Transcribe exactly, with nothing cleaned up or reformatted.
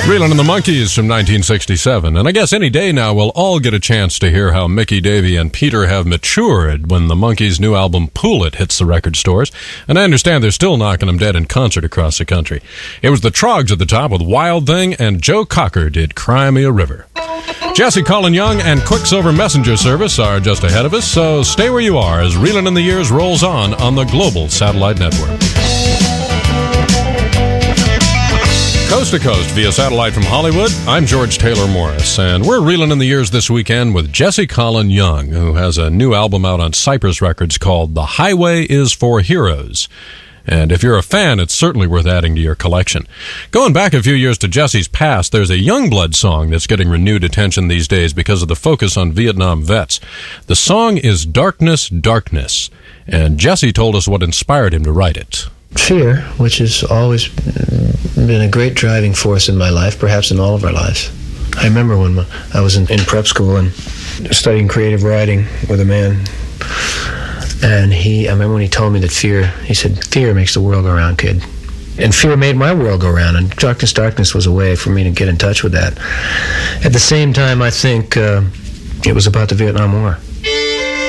Reelin' and the Monkees from nineteen sixty-seven. And I guess any day now we'll all get a chance to hear how Mickey, Davey, and Peter have matured when the Monkees' new album Pool It hits the record stores. And I understand they're still knocking them dead in concert across the country. It was the Troggs at the top with Wild Thing, and Joe Cocker did Cry Me a River. Jesse Colin Young and Quicksilver Messenger Service are just ahead of us, so stay where you are as Reelin' in the Years rolls on on the Global Satellite Network. Coast to coast via satellite from Hollywood, I'm George Taylor Morris, and we're reeling in the years this weekend with Jesse Colin Young, who has a new album out on Cypress Records called The Highway is for Heroes. And if you're a fan, it's certainly worth adding to your collection. Going back a few years to Jesse's past, there's a Youngblood song that's getting renewed attention these days because of the focus on Vietnam vets. The song is Darkness, Darkness, and Jesse told us what inspired him to write it. Fear, which has always been a great driving force in my life, perhaps in all of our lives. I remember when I was in, in prep school and studying creative writing with a man, and he, I remember when he told me that fear, he said, fear makes the world go round, kid. And fear made my world go round, and Darkness, Darkness was a way for me to get in touch with that. At the same time, I think uh, it was about the Vietnam War.